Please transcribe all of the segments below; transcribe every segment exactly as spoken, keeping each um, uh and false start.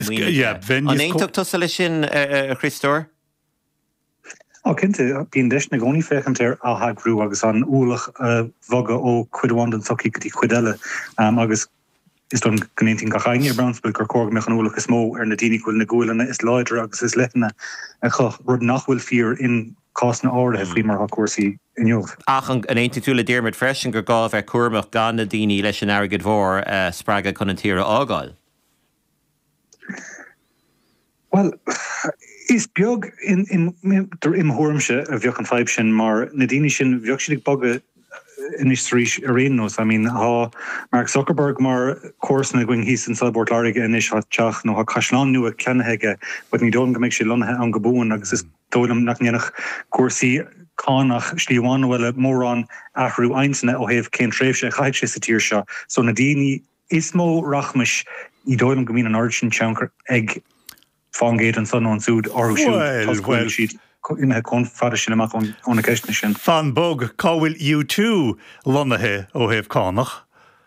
Yeah, An éintach tusa lei sin Christóir? Á cinnte bíon deis na gcónaí féchantar á hagrú agus an úlach bhaga ó cuidháin an socí gotí chuideile agus is don gnéintín gachainir Brownsburg gur cóg meach an úlach is mó ar na daoine cuil na gúilena is leidir agus is letna a chu rud nachhfuil fíor in cás na áirithe faoi mar cuasaí inniuh. Ach an éintí túla déirmid freisin gur gáh ar cuairmach gan na daoine leis an airgid mhór sppraga chun an tíre ágáil. Well, is beag in in der im hormse a bheoch an five sin mar na daoine sin bheoch siad bagge in is three arenas. I mean, ha Mark Zuckerberg mar course na going hís an Salbort Larige in is hat teach no ha Cashlan nu a clenhege, but ní dom gemek sé lonhe an geboen agus is dodum nach nenach coursie Cánach slíháin bhfuil mór an ahrú einsna ó heh cén tréimhse a chaid sé sa tíir seo. So na daoine is mó rachmis í dóm go mín an origin teanchar ag fangéid an son an súd orú siúd. Well, siad inhe con fada sin amach ón a ceisna sin. Fan bog, cáhfuil U two lonathe ó heh Cánach?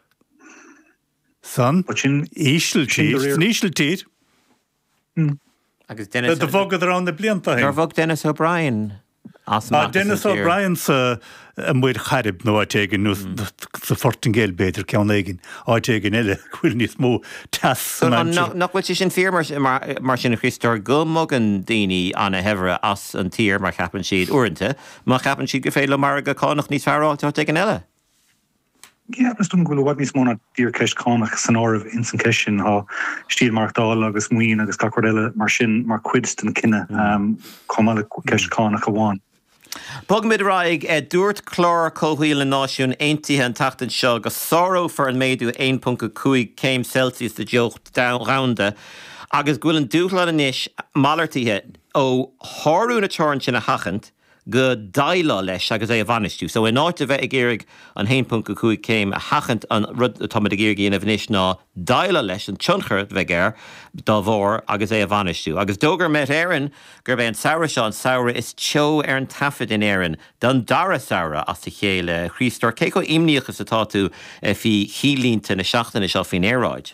San? Ísiltíd, nísiltíd? Agus Dennis... The bogad ar an na blianta Dar bhog Dennis O'Brien. Ah, Dennis O'Brien sa am muid charib nó áitéigin nó sa fortingéil beidir ceann éigin áitéigin eile chuil níos mó tas. Nachhfuil sin fear mar sin Christóir go mogan daoine anna hehre as an tír mar chapan siad uanta, mar chapan siad go féile mar go Cánach níos fearáilte áitéigin eile. Ja, mas dún gohfuil bhhaid níos móna dír ceist Cánach san áibh in san ceisisin há stíl marachtáil agus muoin agus gacur eile mar sin mar cuid den cinenne chumála ceist Cánach amháin. Bog mid raig e dúirt chlár cóhuiil na náisiún aontaithe an tachtain seo go sorrow for an méadú one point two céim Celsius de jocht rounda agus gúil an dúchla an isis malartíthe ó thorú na teorann sin a hachant go daila leis agus é a bhanistú. So in áit a bheith ag éirigh an one point two céim a hachant an rud atá ag éirigh in a bhanis ná daila leis an tionchar bheith air dá bhór agus é a bhanistú. Agus dógur met éireann gur bheith an saoire seo an saoire is teo ar an tafid in éireann don dara saoire as a chéile Christóir. Cé go imníochas atá tú fí hílínta na seachtainna seo fin éráid?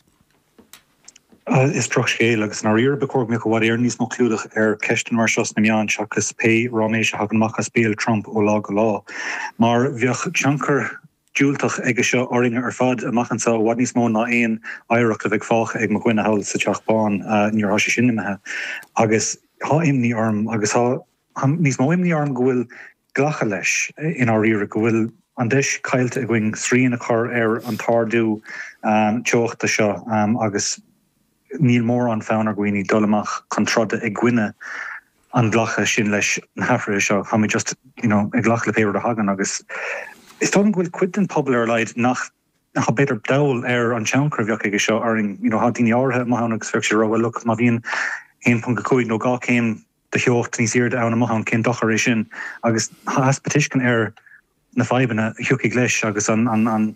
Uh, is troch scéil agus nar ír becóg me go bhd ar níos mó clúdach ar ceistin mar seos na meán seachas pé ráméis a hagan machchas béal Trump ó lá go lá. Mar bheoch teanchar dúiltach ag seo oringe ar fad amachchan sa bhd níos mó ná aon éireach le bheith fácha ag mo gcuine hail sa teachbáin níor thoise sin imethe. Agus há imní orm agus há níos mó imní orm go bhfuil ghlacha leis in á íre go bhfuil an deis caiilte a going srína chur ar an tardú teochta seo agus níl mór an fánar gwine dolamach contrada ag gwine an glacha sin leis an hafra seo ha mi just you know ag glach le péir a hagan agus is tá gwil cuid an pobl ar leid nach ha beidir dail ar an teancra bheoch ag seo aring you know ha dín áirthe ma hanach sfeir sé rohfuil look ma bhíon one point two nó gá céim de heocht níos iad anna mahan cén dochar é sin agus ha aspetiscin ar na faibanna hiúcaigh leis agus an an an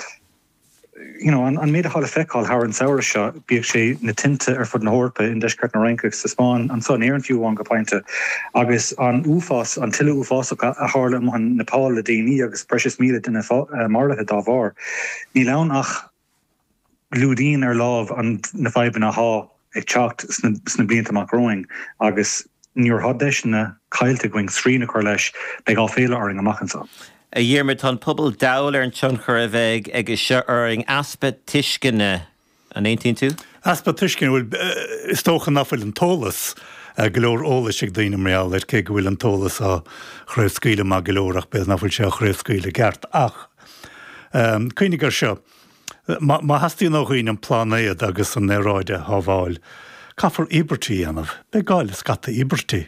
you know, an, an méid a hall feáil har an saoire seo bíag sé na tinte ar fud na hórpa in deiscart na rankach sa Spáin an son éan fiú an go painte agus an úfás an tiile úfásach a hála an Nepal a déine agus precious míle duna marlathe dá bhar. Ní lean ach glúdín ar láh an na faiban a há ag teacht sna blianta amach roing agus níor hadeis na caiilte going srína chuir leis beag á féile aring amachchan sa. A dhéirmid tá pobl dail ar an tionchar a bheith ag seo aring aspa tuiscine an eighteen two? Aspa tuiscine bhfuil is tóchan nach bhfuil an tólas golóir ólas ag daoine réal ar cé go bhfuil an tólas á chréibhscíle má golóireach bez nach bhfuil sé chréibhscíle gceart ach. Cuoinnig ar seo, má hastíí nach chuoin an plánéad agus an néráide á bháil. Caafar ibertí anamh, be gáil is scata ibertí.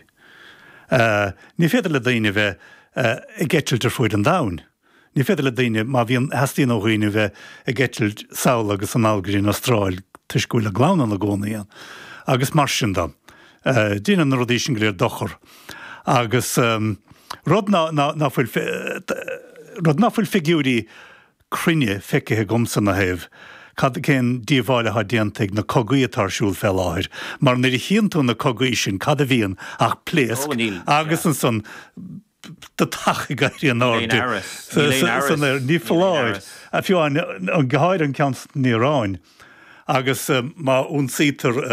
Ní féidir le daoine bheith i gceitilt ar fuid an dain. Ní féidir le daoine má bhíon hastíí nó chuoine bheith i gceitilt saoil agus an algaín Austrráil tuiscúil a gláán na gcónaíon. Agus mar sin dá. Díana an rudí sin gléir dochar. Agus rud ná fuil figiúí crinne feicithe gomsa na héamh. Cad cén díomháile ha déantaigh na cogaí atarsúil fel áir. Mar na híonn na cogaí sin cad a bhíon ach pléasc agus an son de tacha gaiir an áir. San ní fláir. A fiú an gháir an ceant níráin. agus má únsítar